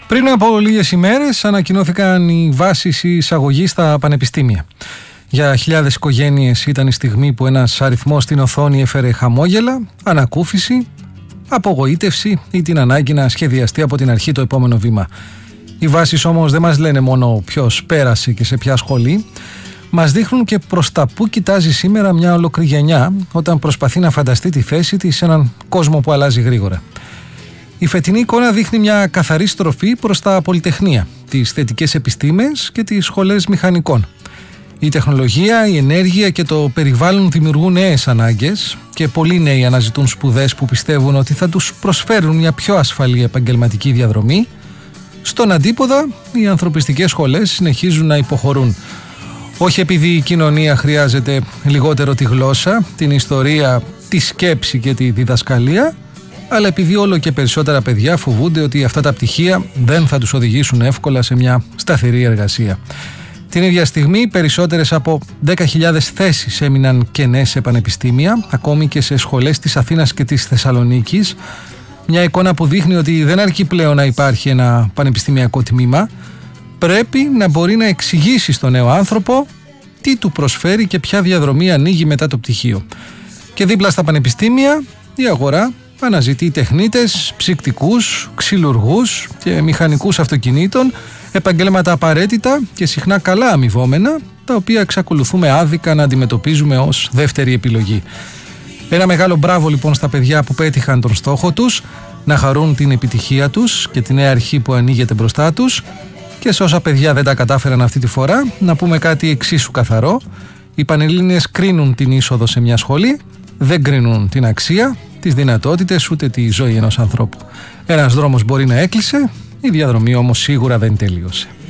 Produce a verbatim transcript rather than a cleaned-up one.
Πριν από λίγες ημέρες ανακοινώθηκαν οι βάσεις εισαγωγής στα πανεπιστήμια. Για χιλιάδες οικογένειες ήταν η στιγμή που ένας αριθμός στην οθόνη έφερε χαμόγελα, ανακούφιση, απογοήτευση ή την ανάγκη να σχεδιαστεί από την αρχή το επόμενο βήμα. Οι βάσεις όμως δεν μας λένε μόνο ποιος πέρασε και σε ποια σχολή, μας δείχνουν και προς τα που κοιτάζει σήμερα μια ολόκληρη γενιά όταν προσπαθεί να φανταστεί τη θέση της σε έναν κόσμο που αλλάζει γρήγορα. Η φετινή εικόνα δείχνει μια καθαρή στροφή προς τα πολυτεχνία, τις θετικές επιστήμες και τις σχολές μηχανικών. Η τεχνολογία, η ενέργεια και το περιβάλλον δημιουργούν νέες ανάγκες και πολλοί νέοι αναζητούν σπουδές που πιστεύουν ότι θα τους προσφέρουν μια πιο ασφαλή επαγγελματική διαδρομή. Στον αντίποδα, οι ανθρωπιστικές σχολές συνεχίζουν να υποχωρούν. Όχι επειδή η κοινωνία χρειάζεται λιγότερο τη γλώσσα, την ιστορία, τη σκέψη και τη διδασκαλία, αλλά επειδή όλο και περισσότερα παιδιά φοβούνται ότι αυτά τα πτυχία δεν θα τους οδηγήσουν εύκολα σε μια σταθερή εργασία. Την ίδια στιγμή, περισσότερες από δέκα χιλιάδες θέσεις έμειναν κενές σε πανεπιστήμια, ακόμη και σε σχολές της Αθήνας και της Θεσσαλονίκης. Μια εικόνα που δείχνει ότι δεν αρκεί πλέον να υπάρχει ένα πανεπιστημιακό τμήμα, πρέπει να μπορεί να εξηγήσει στον νέο άνθρωπο τι του προσφέρει και ποια διαδρομή ανοίγει μετά το πτυχίο. Και δίπλα στα πανεπιστήμια, η αγορά αναζητεί τεχνίτες, ψυκτικούς, ξυλουργούς και μηχανικούς αυτοκινήτων, επαγγέλματα απαραίτητα και συχνά καλά αμοιβόμενα, τα οποία εξακολουθούμε άδικα να αντιμετωπίζουμε ως δεύτερη επιλογή. Ένα μεγάλο μπράβο λοιπόν στα παιδιά που πέτυχαν τον στόχο τους, να χαρούν την επιτυχία τους και τη νέα αρχή που ανοίγεται μπροστά τους, και σε όσα παιδιά δεν τα κατάφεραν αυτή τη φορά, να πούμε κάτι εξίσου καθαρό. Οι Πανελλήνιες κρίνουν την είσοδο σε μια σχολή, δεν κρίνουν την αξία, τις δυνατότητες ούτε τη ζωή ενός ανθρώπου. Ένας δρόμος μπορεί να έκλεισε, η διαδρομή όμως σίγουρα δεν τελείωσε.